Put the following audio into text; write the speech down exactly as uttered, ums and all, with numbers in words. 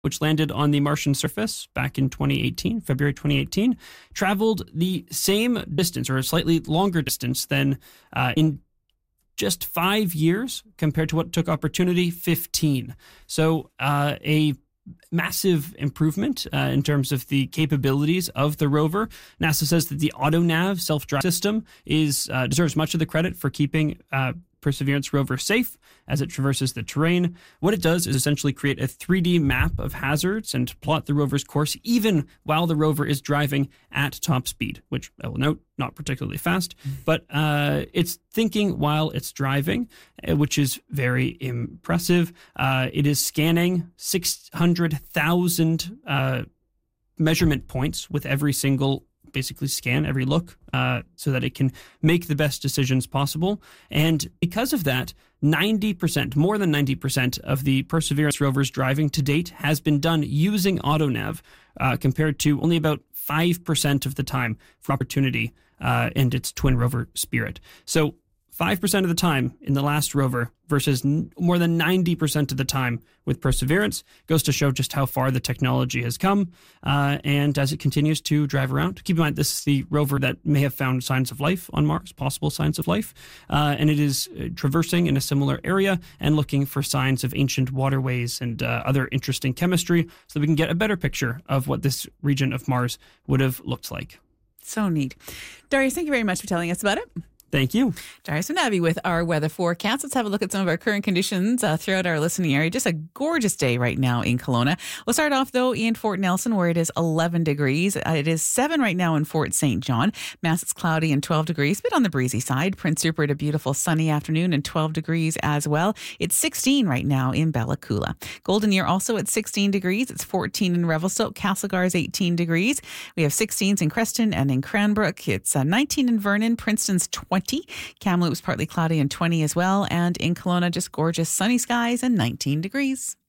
which landed on the Martian surface back in twenty eighteen, February twenty eighteen, traveled the same distance or a slightly longer distance than uh, in just five years compared to what it took Opportunity, fifteen. So uh, a massive improvement uh, in terms of the capabilities of the rover. NASA says that the AutoNav self-drive system is uh, deserves much of the credit for keeping uh, Perseverance rover safe as it traverses the terrain. What it does is essentially create a three D map of hazards and plot the rover's course even while the rover is driving at top speed, which I will note, not particularly fast, but uh, it's thinking while it's driving, which is very impressive. Uh, it is scanning six hundred thousand uh, measurement points with every single basically scan, every look, uh, so that it can make the best decisions possible. And because of that, ninety percent, more than ninety percent of the Perseverance rover's driving to date has been done using AutoNav, uh, compared to only about five percent of the time for Opportunity uh, and its twin rover Spirit. So five percent of the time in the last rover versus n- more than ninety percent of the time with Perseverance goes to show just how far the technology has come. Uh, and as it continues to drive around, keep in mind this is the rover that may have found signs of life on Mars, possible signs of life. Uh, and it is uh, traversing in a similar area and looking for signs of ancient waterways and uh, other interesting chemistry so that we can get a better picture of what this region of Mars would have looked like. So neat. Darius, thank you very much for telling us about it. Thank you. Darius Navi with our weather forecast. Let's have a look at some of our current conditions uh, throughout our listening area. Just a gorgeous day right now in Kelowna. We'll start off, though, in Fort Nelson, where it is eleven degrees. Uh, it is seven right now in Fort Saint John. Mass, it's cloudy and twelve degrees, a bit on the breezy side. Prince Rupert, a beautiful sunny afternoon and twelve degrees as well. It's sixteen right now in Bella Coola. Golden Year also at sixteen degrees. It's fourteen in Revelstoke. Castlegar is eighteen degrees. We have sixteens in Creston and in Cranbrook. It's uh, nineteen in Vernon. Princeton's twenty. Kamloops partly cloudy and twenty as well. And in Kelowna, just gorgeous sunny skies and nineteen degrees.